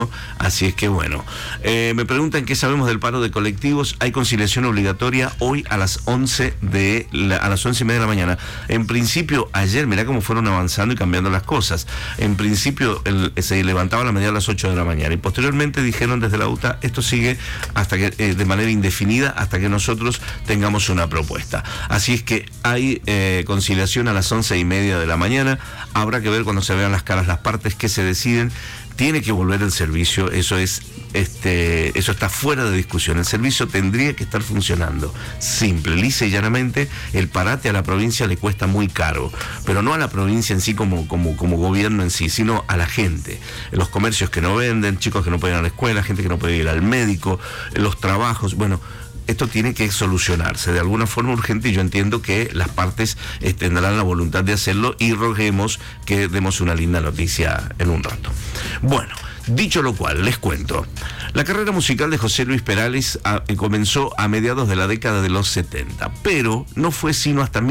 Así es que bueno, me preguntan qué sabemos del paro de colectivos. Hay conciliación obligatoria hoy a las 11:30 de la mañana. En principio, ayer, mirá cómo fueron avanzando y cambiando las cosas. En principio, se levantaba la medida a las 8 de la mañana y posteriormente dijeron desde la UTA, esto sigue hasta que de manera indefinida hasta que nosotros tengamos una propuesta. Así es que hay conciliación a las 11:30 de la mañana. Habrá que ver cuando se vean las caras las partes que se deciden. Tiene que volver el servicio, eso está fuera de discusión. El servicio tendría que estar funcionando. Simple, lisa y llanamente, el parate a la provincia le cuesta muy caro, pero no a la provincia en sí como gobierno en sí, sino a la gente. Los comercios que no venden, chicos que no pueden ir a la escuela, gente que no puede ir al médico, los trabajos, bueno. Esto tiene que solucionarse de alguna forma urgente y yo entiendo que las partes tendrán la voluntad de hacerlo y roguemos que demos una linda noticia en un rato. Bueno, dicho lo cual, les cuento. La carrera musical de José Luis Perales comenzó a mediados de la década de los 70, pero no fue sino hasta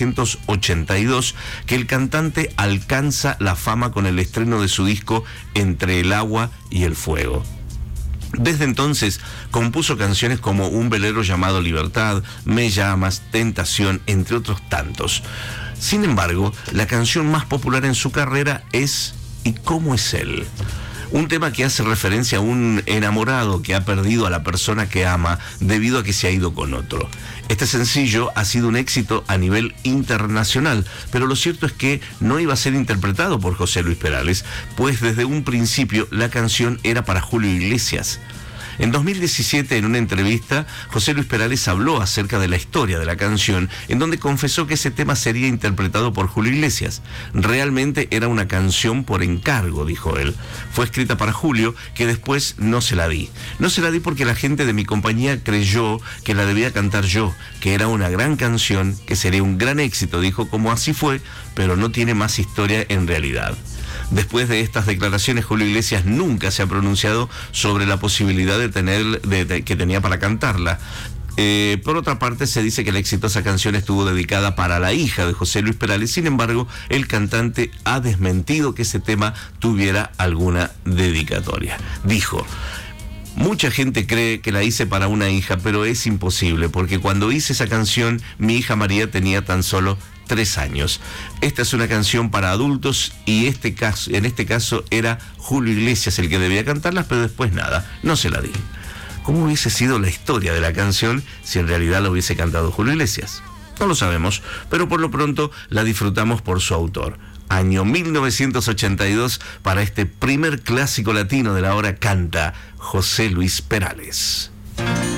1982 que el cantante alcanza la fama con el estreno de su disco Entre el agua y el fuego. Desde entonces compuso canciones como Un velero llamado Libertad, Me llamas, Tentación, entre otros tantos. Sin embargo, la canción más popular en su carrera es ¿Y cómo es él? Un tema que hace referencia a un enamorado que ha perdido a la persona que ama debido a que se ha ido con otro. Este sencillo ha sido un éxito a nivel internacional, pero lo cierto es que no iba a ser interpretado por José Luis Perales, pues desde un principio la canción era para Julio Iglesias. En 2017, en una entrevista, José Luis Perales habló acerca de la historia de la canción, en donde confesó que ese tema sería interpretado por Julio Iglesias. Realmente era una canción por encargo, dijo él. Fue escrita para Julio, que después no se la di. No se la di porque la gente de mi compañía creyó que la debía cantar yo, que era una gran canción, que sería un gran éxito, dijo, como así fue, pero no tiene más historia en realidad. Después de estas declaraciones, Julio Iglesias nunca se ha pronunciado sobre la posibilidad que tenía para cantarla. Por otra parte, se dice que la exitosa canción estuvo dedicada para la hija de José Luis Perales. Sin embargo, el cantante ha desmentido que ese tema tuviera alguna dedicatoria. Dijo: mucha gente cree que la hice para una hija, pero es imposible, porque cuando hice esa canción, mi hija María tenía tan solo 3 años. Esta es una canción para adultos y en este caso era Julio Iglesias el que debía cantarlas, pero después nada, no se la di. ¿Cómo hubiese sido la historia de la canción si en realidad la hubiese cantado Julio Iglesias? No lo sabemos, pero por lo pronto la disfrutamos por su autor. Año 1982 para este primer clásico latino de la hora canta José Luis Perales.